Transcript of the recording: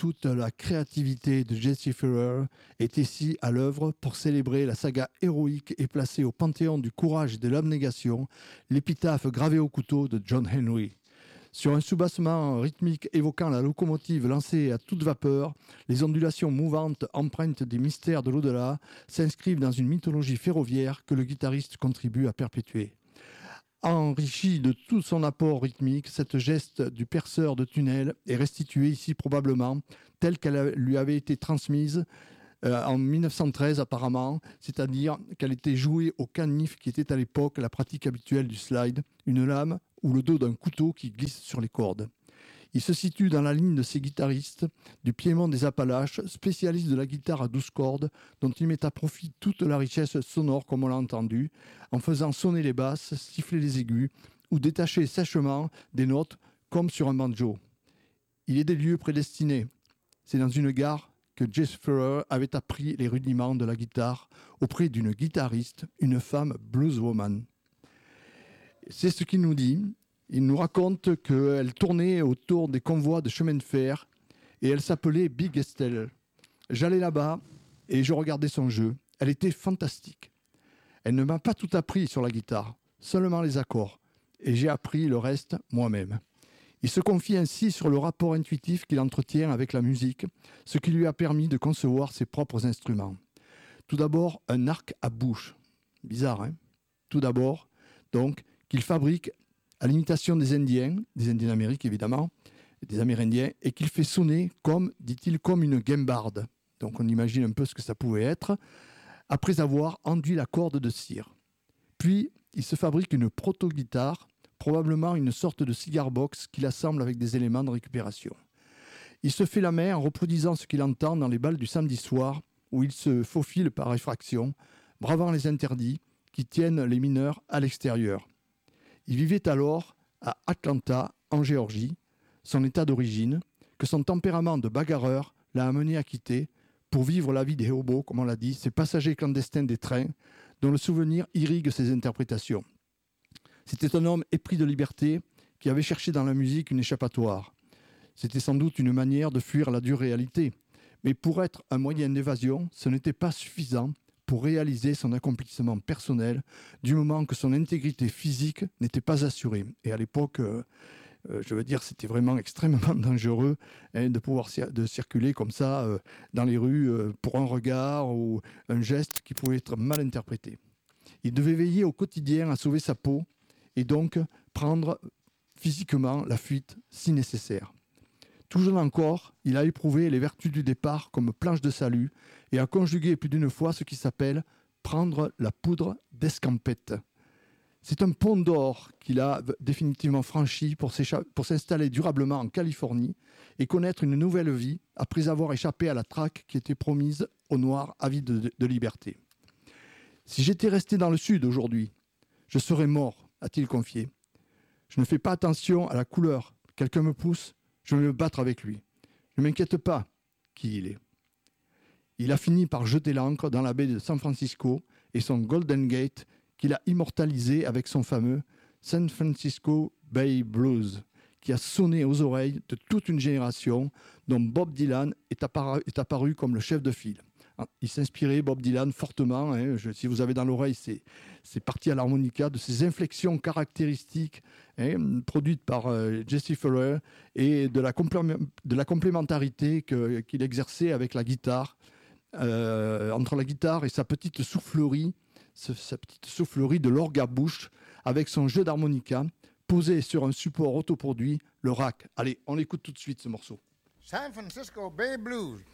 toute la créativité de Jesse Ferrer est ici à l'œuvre pour célébrer la saga héroïque et placer au panthéon du courage et de l'abnégation l'épitaphe gravée au couteau de John Henry. Sur un soubassement rythmique évoquant la locomotive lancée à toute vapeur, les ondulations mouvantes empreintes des mystères de l'au-delà s'inscrivent dans une mythologie ferroviaire que le guitariste contribue à perpétuer. Enrichi de tout son apport rythmique, cette geste du perceur de tunnel est restituée ici probablement telle qu'elle lui avait été transmise en 1913 apparemment, c'est-à-dire qu'elle était jouée au canif qui était à l'époque la pratique habituelle du slide, une lame ou le dos d'un couteau qui glisse sur les cordes. Il se situe dans la ligne de ces guitaristes du Piémont des Appalaches, spécialistes de la guitare à 12 cordes, dont il met à profit toute la richesse sonore, comme on l'a entendu, en faisant sonner les basses, siffler les aigus ou détacher sèchement des notes, comme sur un banjo. Il est des lieux prédestinés. C'est dans une gare que Jesse Ferrer avait appris les rudiments de la guitare auprès d'une guitariste, une femme blueswoman. C'est ce qu'il nous dit. Il nous raconte qu'elle tournait autour des convois de chemin de fer et elle s'appelait Big Estelle. J'allais là-bas et je regardais son jeu. Elle était fantastique. Elle ne m'a pas tout appris sur la guitare, seulement les accords. Et j'ai appris le reste moi-même. Il se confie ainsi sur le rapport intuitif qu'il entretient avec la musique, ce qui lui a permis de concevoir ses propres instruments. Tout d'abord, un arc à bouche. Bizarre, hein ? Tout d'abord, donc, qu'il fabrique à l'imitation des Indiens d'Amérique évidemment, des Amérindiens, et qu'il fait sonner comme, dit-il, comme une guimbarde. Donc on imagine un peu ce que ça pouvait être, après avoir enduit la corde de cire. Puis, il se fabrique une proto-guitare, probablement une sorte de cigar box qu'il assemble avec des éléments de récupération. Il se fait la main en reproduisant ce qu'il entend dans les bals du samedi soir, où il se faufile par effraction, bravant les interdits qui tiennent les mineurs à l'extérieur. Il vivait alors à Atlanta, en Géorgie, son état d'origine, que son tempérament de bagarreur l'a amené à quitter pour vivre la vie des hobos, comme on l'a dit, ces passagers clandestins des trains, dont le souvenir irrigue ses interprétations. C'était un homme épris de liberté qui avait cherché dans la musique une échappatoire. C'était sans doute une manière de fuir la dure réalité, mais pour être un moyen d'évasion, ce n'était pas suffisant pour réaliser son accomplissement personnel, du moment que son intégrité physique n'était pas assurée. Et à l'époque, je veux dire, c'était vraiment extrêmement dangereux de pouvoir de circuler comme ça dans les rues pour un regard ou un geste qui pouvait être mal interprété. Il devait veiller au quotidien à sauver sa peau et donc prendre physiquement la fuite si nécessaire. Tout jeune encore, il a éprouvé les vertus du départ comme planche de salut et a conjugué plus d'une fois ce qui s'appelle prendre la poudre d'escampette. C'est un pont d'or qu'il a définitivement franchi pour s'installer durablement en Californie et connaître une nouvelle vie après avoir échappé à la traque qui était promise aux Noirs avides de liberté. « Si j'étais resté dans le Sud aujourd'hui, je serais mort », a-t-il confié. « Je ne fais pas attention à la couleur. Quelqu'un me pousse, je vais me battre avec lui. Ne m'inquiète pas qui il est. » Il a fini par jeter l'ancre dans la baie de San Francisco et son Golden Gate qu'il a immortalisé avec son fameux San Francisco Bay Blues, qui a sonné aux oreilles de toute une génération dont Bob Dylan est apparu comme le chef de file. Il s'inspirait, Bob Dylan, fortement, si vous avez dans l'oreille, c'est parti à l'harmonica, de ces inflexions caractéristiques produites par Jesse Ferrer et de la complémentarité qu'il exerçait avec la guitare, entre la guitare et sa petite soufflerie de l'orgue à bouche, avec son jeu d'harmonica, posé sur un support autoproduit, le rack. Allez, on l'écoute tout de suite ce morceau. San Francisco Bay Blues.